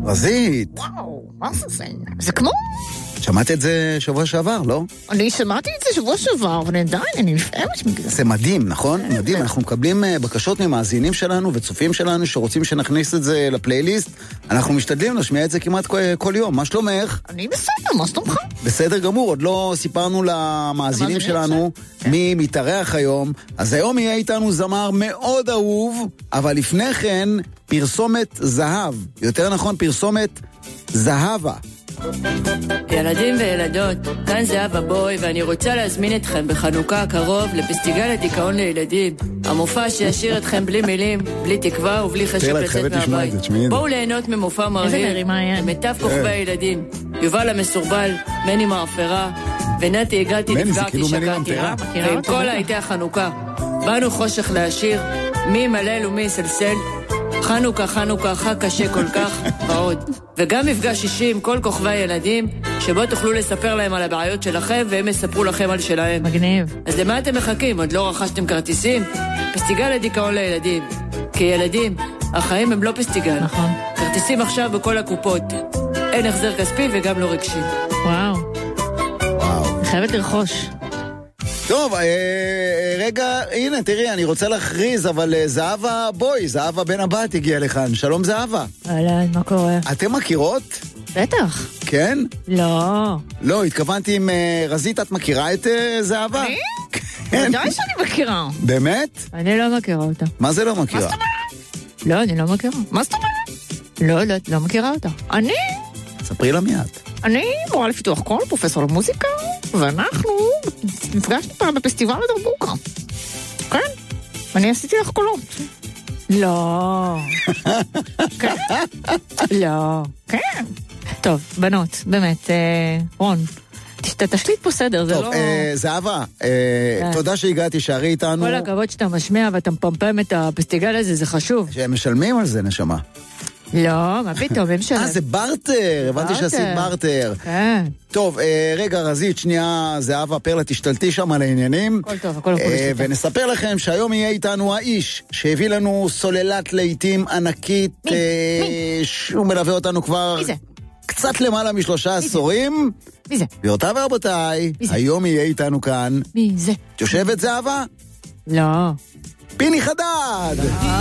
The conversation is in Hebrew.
רזית. וואו, מה זה? זה כמו... שמעת את זה שבוע שעבר, לא? אני שמעתי את זה שבוע שעבר, אבל עדיין, אני נפעמת מגזה. זה מדהים, נכון? מדהים, אנחנו מקבלים בקשות ממאזינים שלנו וצופים שלנו שרוצים שנכניס את זה לפלייליסט. אנחנו משתדלים להשמיע את זה כמעט כל יום. מה שלומך? אני בסדר, מה שלומך? בסדר גמור, עוד לא סיפרנו למאזינים שלנו מי מתארח היום. אז היום יהיה איתנו זמר מאוד אהוב, אבל לפני כן פרסומת זהב. יותר נכון, פרסומת זהבה. ילדים וילדות, כאן זהבה בוי, ואני רוצה להזמין אתכם בחנוכה הקרוב לפסטיגל הדיכאון לילדים. המופע שישאיר אתכם בלי מילים, בלי תקווה ובלי חשק לצאת מהבית. בואו ליהנות ממופע מרהיב, מיטב כוכבי הילדים. יובל המסורבל, מני מאפרה, ונתי הגעתי נפגרתי שקעתי, ועם כל הייתי החנוכה. באנו חושך להשאיר, מי מלל ומי סלסל, חנוכה, חנוכה, חג קשה כל כך, ועוד. וגם מפגש אישי עם כל כוכבי הילדים, שבו תוכלו לספר להם על הבעיות שלכם, והם יספרו לכם על שלהם. מגניב. אז למה אתם מחכים? עוד לא רכשתם כרטיסים? פסטיגל הדיכאון לילדים. כי ילדים, החיים הם לא פסטיגל. נכון. כרטיסים עכשיו בכל הקופות. אין החזר כספי וגם לא רגשי. וואו. אני חייבת לרכוש. טוב, רגע, הנה, תראי, אני רוצה להכריז, אבל זהבה בוי, זהבה בן הבת הגיעה לכאן. שלום זהבה. אהלן, מה קורה? אתם מכירות? בטח. כן? לא. לא, התכוונתי עם רזית, את מכירה את זהבה? אני? כן. ודאי שאני מכירה. באמת? אני לא מכירה אותה. מה זה לא מכירה? מה זאת אומרת? לא, אני לא מכירה. מה זאת אומרת? לא מכירה אותה. אני? ספרי לה מיד. אני מורה לפיתוח קול, פרופסור למוזיקה, ואנחנו נפגשנו פעם בפסטיבל הדרבוקה. כן? אני עשיתי לך קולות. לא. כן? לא. כן. טוב, בנות, באמת, רון, תשליט פה סדר, זה לא... טוב, זהבה, תודה שהגעתי, שערי איתנו. כל הכבוד שאתה משמיע ואתה מפמפם את הפסטיגל הזה, זה חשוב. שהם משלמים על זה, נשמה. לא, מה פתאום, הם שלם. זה ברטר, הבנתי שעשית ברטר. כן. טוב, רגע רזית, שנייה, זהבה פרלה, תשתלטי שם על העניינים. הכל טוב, הכל טוב. ונספר לכם שהיום יהיה איתנו האיש שהביא לנו סוללת לעיתים ענקית. מי? שהוא מלווה אותנו כבר... מי זה? קצת למעלה מ3 עשורים. מי זה? גבירותיי ורבותיי, היום יהיה איתנו כאן. מי זה? יושבת זהבה? לא. פיני חדד!